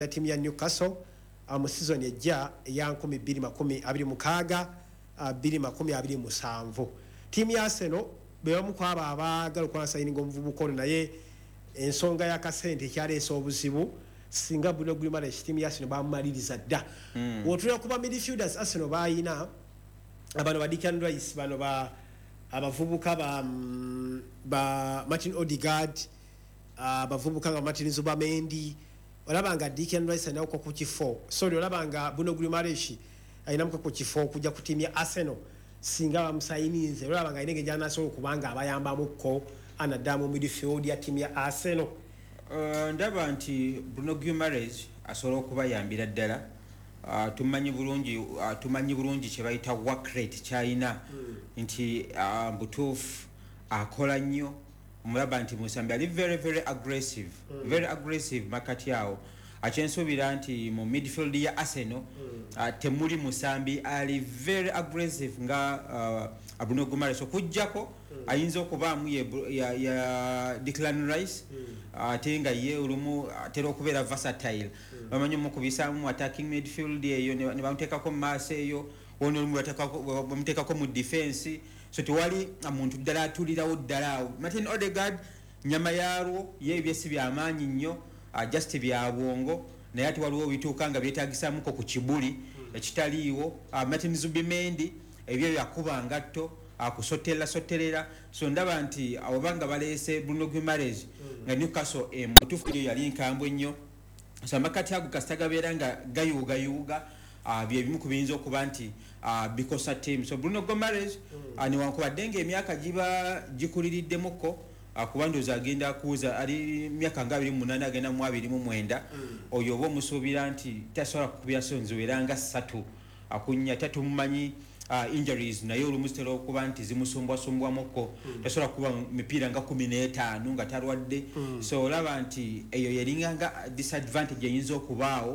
timu ya Newcastle mu season ejja ya 2026 2027. Timu ya Arsenal bebamu kwaba abagala kwa signing omuvubuka ono naye ensonga ya kasente kyaleesa obuzibu singa Bruno Guimaraes timu ya Arsenal bamumaliriza dda. Wotula kuba midfielders Arsenal bayina abano ba Declan Rice bano ba abavubuka ba Martin Odegaard abavubuka nga Martin Zubamendi olabanga Declan Rice nawo ku kifo sorry olabanga Bruno Guimaraes ayina ku kifo kujja ku timu ya Arsenal singa bamusayinize olabanga inenge jana so kubanga abayamba mukko anadamu midfield ya timu ya Arsenal. Ndaba nti Bruno Guimaraes asobola okubayambira ddala. Tumanyi bulungi kye bayita work rate kyayina nti butuufu akola nnyo omulaba nti musambi ali very aggressive makati awo akyensuubira nti mu midfield ya Arsenal temuli musambi ali very aggressive nga Bruno Guimaraes okujjako ayinza okubaamu ya Declan Rice ate nga ye olumu atera okubeera versatile bamanyi mukubisaamu mu attacking midfield eyo ne bamuteekako mu maaso eyo wona olumu bamuteekako mu defense so tewali omuntu ddala atulirawo ddala awo. Martin Odegaard nyama yaalwo ye ebyesi byamaanyi nnyo just bya bwongo naye ati waliwo bituuka nga byetaagisaamuko ku kibuli ekitaliiwo. Martin Zubimendi ebyo yakuba ngatto akusoterera so ndaba nti abo banga baleese Bruno Guimaraes nga Newcastle mutuufu yali nkambwe nnyo so amakati ago kasitagabeera nga gayuuga bye bimu ku biyinza okuba nti bikosa team. So Bruno Guimaraes newankubadde nga emyaka giba gikuliriddemukko kuba ndowooza agenda kuuza ali myaka nga 28 agenda mu 29 oyo oba omusuubira nti tasobola kukubira sonzo era nga 3 akunya tatumumanyi injuries naye olumu zitera okuba nti zimusumbwasumbwamukko tasobola kuba mipiira nga 15 nga talwadde so olaba nti eyo yeringa nga disadvantage eyinza okubaawo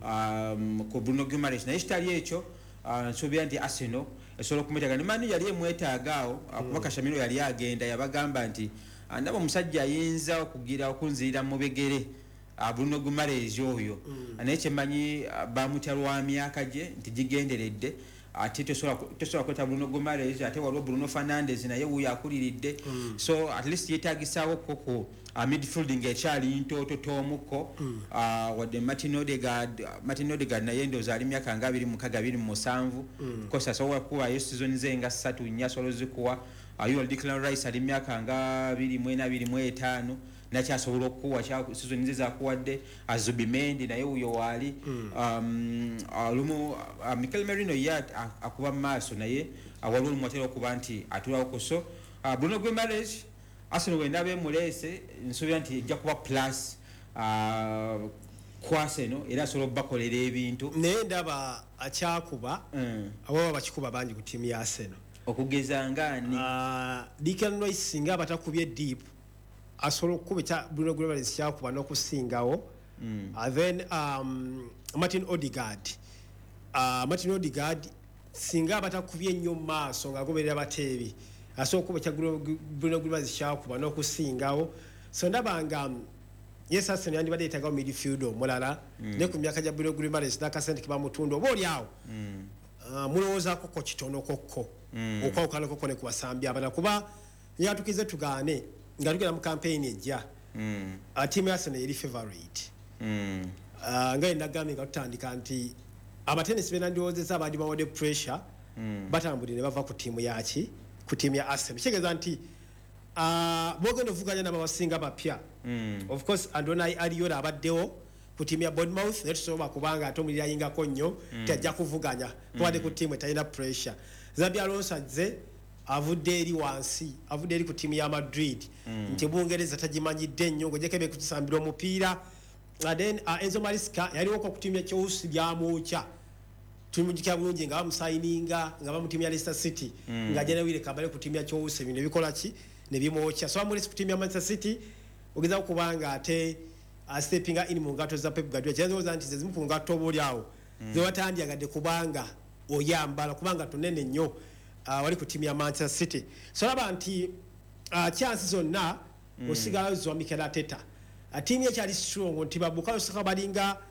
ku Bruno Guimaraes naye kitali ekyo nsuubira nti Arsenal esobola okumwetaaga ne mani yali emwetaagaawo kuba Kashamiro yali agenda yabagamba nti ndaba omusajja ayinza okugira okunzirira mu begere Bruno Guimaraes oyo naye kyemanyi bamutya lwa myaka gye nti gigenderedde ate tosobola kweta Bruno Guimaraes ate waliwo Bruno Fernandes naye wuyo akuliridde so at least yetaagisaawo koko midfielding ekyali ntoototoomukko wadde Martin Odegaard naye ndowooza ali myaka nga 26-27 kosa asobola kuwayo season ze nga 3 asobola zikuwa ayo Declan Rice ali myaka nga 24-25 nakyasobola okuwa season ze zakuwadde Zubimendi naye wuyo waali olumu Mikel Merino ye akuba maaso naye waliwo olumu atera okuba nti atulawo kuso Bruno Guimaraes Arsenal wenda bemuleese nsuubira nti ejja kuba plus ku Arsenal era asobola okubakolera ebintu naye ndaba akyakuba abo bakikuba bangi ku tiimu ya Arsenal okugeza ngani Declan Rice singa batakubye deep asobola okukuba ekya Bruno Guimaraes kyakuba n'okusingawo then Martin Odegaard singa batakubye nnyo mu maaso ng'agoberera bateebi asobola okuba ekya Bruno Guimaraes kyakuba n'okusingawo so ndabanga yes Arsenal yandibadde yeetagawo midfield omulala ne ku myaka gya Bruno Guimaraes n'akasente ke bamutunda oba oli awo mulowoozaako ko kitono kokko okwawukana kokko ne kubasambi abala kuba yatukize tugaane nga tugenda mu campaign ejja tiimu ya Arsenal yeri favorite nga endagambye nga tutandika nti abatenesi benandiwoozesa abandi bawadde pressure batambulire ne bava ku tiimu yaki ku tiimu ya Arsenal kitegeeza nti bogenda ovuganya n'abasinga bapya of course Adonai Ariola abaddewo ku tiimu ya Bournemouth naye tusobola kubanga ate omuliri ayingako nnyo tajja kuvuganya kuwadde ku tiimu etalina pressure. Xabi Alonso azze avudde eri wansi avudde eri ku tiimu ya Madrid nti Bungereza tagimanyidde nnyo ng'ogyeko ebe kukisambira omupiira then Enzo Maresca yaliwo ku tiimu ya Chelsea byamwokya tumujikya bulungi nga bamusayininga nga bamutiimu ya Leicester City ng'ajja Wile Kabale ku tiimu ya Chelsea bino ebikola ki ne bimwokya so amulesi ku tiimu ya Manchester City ogezaako kubanga ate steppinga in mu ngato za Pep Guardiola kyezoza nti zimu ku ngato obuli awo zewatandyagadde kubanga oyambala kubanga tunene nnyo wali ku tiimu ya Manchester City so laba nti chance zonna osigala zo Mikel Arteta tiimu ekyali strong nti Bukayo Saka balinga